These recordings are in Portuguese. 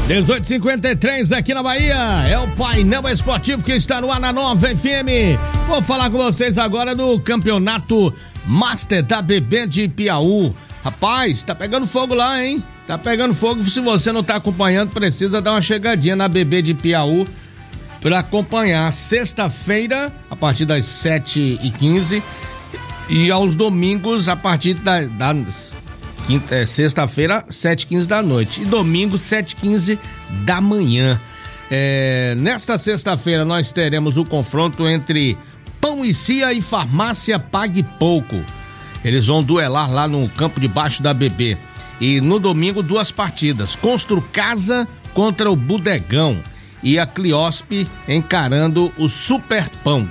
18h53 aqui na Bahia, é o painel esportivo que está no ar na Nova FM. Vou falar com vocês agora do campeonato Master da BB de Piauí. Rapaz, tá pegando fogo lá, hein? Tá pegando fogo. Se você não tá acompanhando, precisa dar uma chegadinha na BB de Piauí para acompanhar. Sexta-feira, a partir das 7h15 e aos domingos, a partir sexta-feira, 7h15 da noite e domingo, 7h15 da manhã. Nesta sexta-feira nós teremos o confronto entre Pão e Cia e Farmácia Pague Pouco. Eles vão duelar lá no campo de baixo da BB. E no domingo, duas partidas: Constru Casa contra o Bodegão e a Cliosp encarando o Super Pão.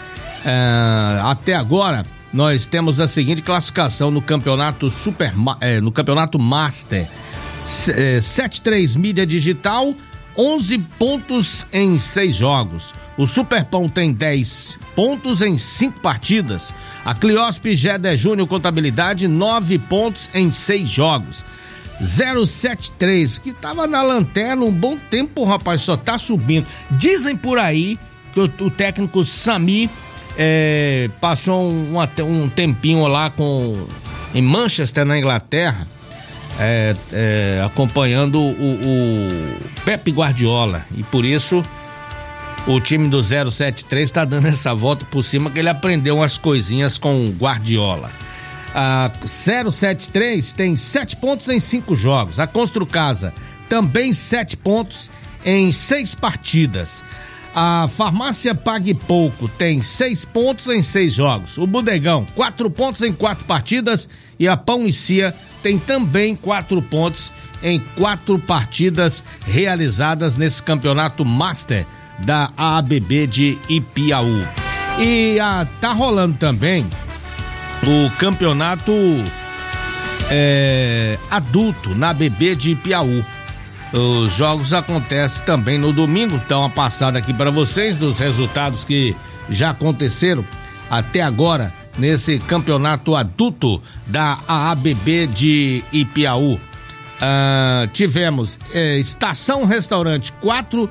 Até agora nós temos a seguinte classificação no campeonato no campeonato Master: 7-3 mídia digital, 11 pontos em 6 jogos. O Superpão tem 10 pontos em 5 partidas. A Cliosp Gede Júnior Contabilidade, 9 pontos em 6 jogos. 073, que tava na lanterna um bom tempo, rapaz, só tá subindo. Dizem por aí que o técnico Sami passou um tempinho lá em Manchester, na Inglaterra, acompanhando o Pep Guardiola, e por isso o time do 073 tá dando essa volta por cima, que ele aprendeu umas coisinhas com o Guardiola. A 073 tem 7 pontos em 5 jogos. A Constru Casa também 7 pontos em 6 partidas. A Farmácia Pague Pouco tem 6 pontos em 6 jogos. O Bodegão, 4 pontos em 4 partidas. E a Pão e Cia tem também 4 pontos em 4 partidas realizadas nesse campeonato Master da ABB de Ipiaú. E tá rolando também o campeonato adulto na ABB de Ipiaú. Os jogos acontecem também no domingo. Então, uma passada aqui para vocês dos resultados que já aconteceram até agora nesse campeonato adulto da ABB de Ipiaú. Tivemos Estação Restaurante 4,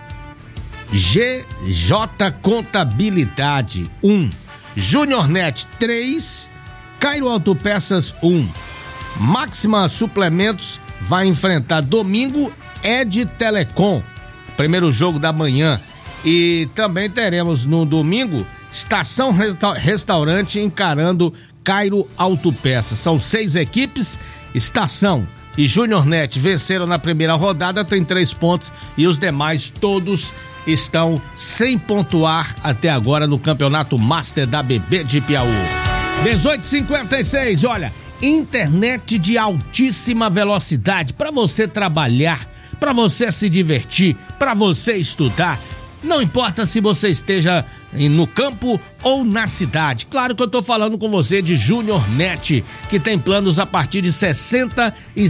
GJ Contabilidade 1, Júnior Net 3, Cairo Autopeças 1. Máxima Suplementos vai enfrentar domingo Ed Telecom, primeiro jogo da manhã. E também teremos no domingo Estação Restaurante encarando Cairo Autopeças. São 6 equipes. Estação e Júnior Net venceram na primeira rodada, tem 3 pontos, e os demais todos estão sem pontuar até agora no campeonato Master da BB de Piauí. 18h56, olha, internet de altíssima velocidade para você trabalhar, para você se divertir, para você estudar. Não importa se você esteja no campo ou na cidade. Claro que eu tô falando com você de Júnior Net, que tem planos a partir de R$65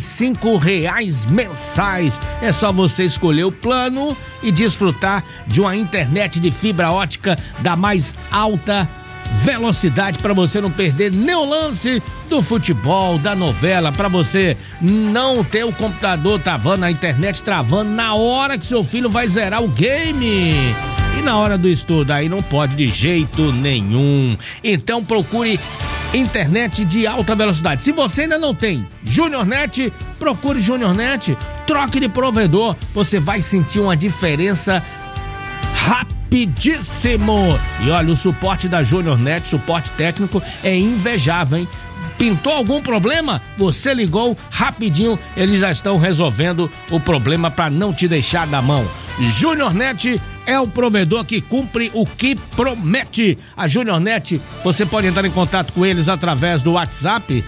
mensais. É só você escolher o plano e desfrutar de uma internet de fibra ótica da mais alta velocidade, para você não perder nenhum lance do futebol, da novela, para você não ter o computador travando, a internet travando na hora que seu filho vai zerar o game. E na hora do estudo aí não pode de jeito nenhum. Então procure internet de alta velocidade. Se você ainda não tem Júnior Net, procure Júnior Net, troque de provedor, você vai sentir uma diferença rapidíssimo. E olha, o suporte da Júnior Net, suporte técnico, é invejável, hein? Pintou algum problema? Você ligou rapidinho, eles já estão resolvendo o problema para não te deixar da mão. Júnior Net é o provedor que cumpre o que promete. A Júnior Net, você pode entrar em contato com eles através do WhatsApp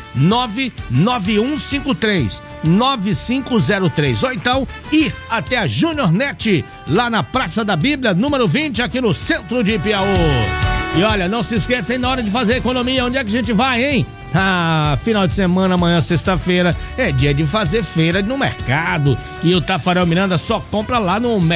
99153-9503, ou então ir até a Júnior Net lá na Praça da Bíblia, número 20, aqui no centro de Ipiaú. E olha, não se esqueça aí, na hora de fazer economia, onde é que a gente vai, hein? Final de semana, amanhã, sexta-feira, é dia de fazer feira no mercado. E o Tafarel Miranda só compra lá no mercado